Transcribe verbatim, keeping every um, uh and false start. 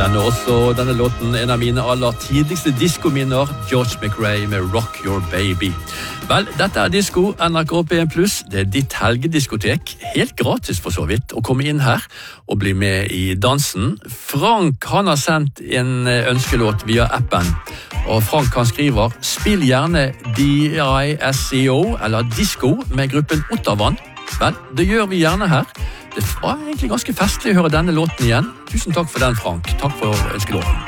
Denne også, denne låten, en av mine aller tidligste diskominner, George McRae med Rock Your Baby. Vel, dette er Disko, N R K P en pluss, det er ditt helgediskotek, helt gratis for så vidt, å komme inn her og bli med i dansen. Frank, han har sendt en ønskelåt via appen, og Frank han skriver, spill gjerne D I S C O, eller Disko, med gruppen Ottavan. Vel, det gjør vi gjerne her. Det var egentlig ganske festlig å høre denne låten igjen. Tusen takk for den, Frank. Takk for ønskelåten.